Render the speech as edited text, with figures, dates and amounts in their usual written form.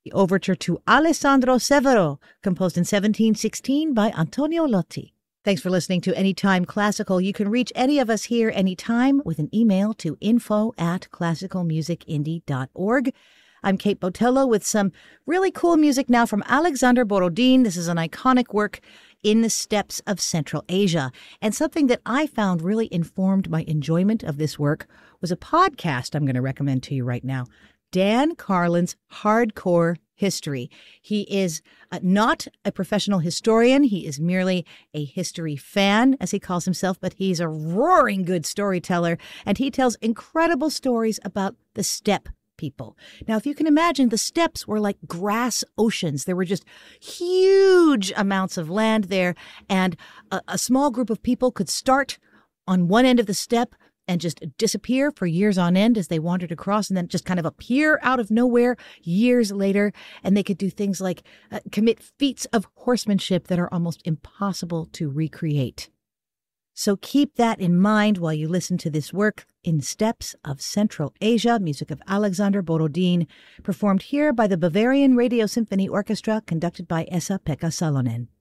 the overture to Alessandro Severo, composed in 1716 by Antonio Lotti. Thanks for listening to Anytime Classical. You can reach any of us here anytime with an email to info@classicalmusicindie.org. I'm Kate Botello with some really cool music now from Alexander Borodin. This is an iconic work in the steppes of Central Asia. And something that I found really informed my enjoyment of this work was a podcast I'm going to recommend to you right now. Dan Carlin's Hardcore History. He is not a professional historian. He is merely a history fan, as he calls himself, but he's a roaring good storyteller, and he tells incredible stories about the steppe people. Now, if you can imagine, the steppes were like grass oceans. There were just huge amounts of land there, and a small group of people could start on one end of the steppe and just disappear for years on end as they wandered across, and then just kind of appear out of nowhere years later. And they could do things like commit feats of horsemanship that are almost impossible to recreate. So keep that in mind while you listen to this work, In Steppes of Central Asia, music of Alexander Borodin, performed here by the Bavarian Radio Symphony Orchestra, conducted by Esa-Pekka Salonen.